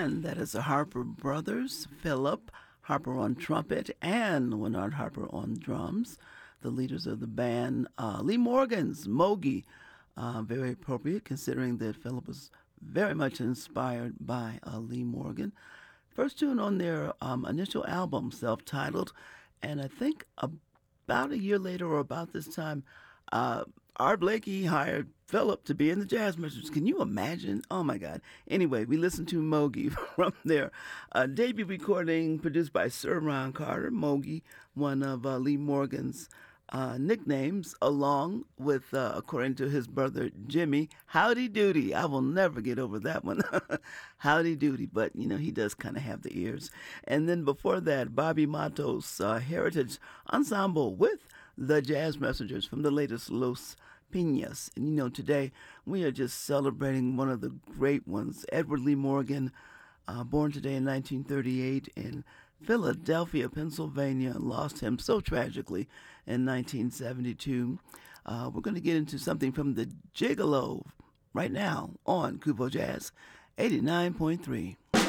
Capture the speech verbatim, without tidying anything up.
And that is the Harper Brothers, Philip Harper on trumpet and Leonard Harper on drums, the leaders of the band. Uh, Lee Morgan's Mogi, uh, very appropriate considering that Philip was very much inspired by uh, Lee Morgan. First tune on their um, initial album, self-titled, and I think about a year later or about this time, uh, Art Blakey hired Philip to be in the Jazz Messengers. Can you imagine? Oh my God. Anyway, we listened to Mogi from their uh, debut recording produced by Sir Ron Carter. Mogi, one of uh, Lee Morgan's uh, nicknames, along with, uh, according to his brother Jimmy, Howdy Doody. I will never get over that one. Howdy Doody. But, you know, he does kind of have the ears. And then before that, Bobby Matos uh, Heritage Ensemble with the Jazz Messengers from the latest Los Piñas. And you know, today we are just celebrating one of the great ones, Edward Lee Morgan, uh, born today in nineteen thirty-eight in Philadelphia, Pennsylvania, lost him so tragically in nineteen seventy-two. Uh, we're going to get into something from the Gigolo right now on Kubo Jazz eighty-nine point three.